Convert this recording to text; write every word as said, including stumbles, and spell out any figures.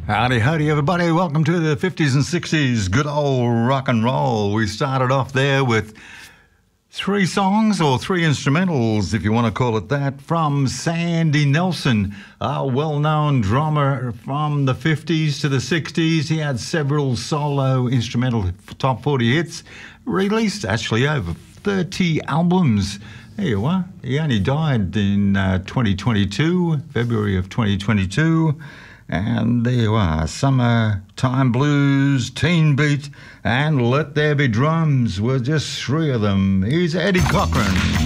Howdy, howdy, everybody. Welcome to the fifties and sixties. Good old rock and roll. We started off there with three songs, or three instrumentals, if you want to call it that, from Sandy Nelson, a well-known drummer from the fifties to the sixties. He had several solo instrumental top forty hits, released actually over thirty albums. There you are. He only died in uh, twenty twenty-two, February of twenty twenty-two. And there you are, Summertime Blues, Teen Beat, and Let There Be Drums were just three of them. Here's Eddie Cochran.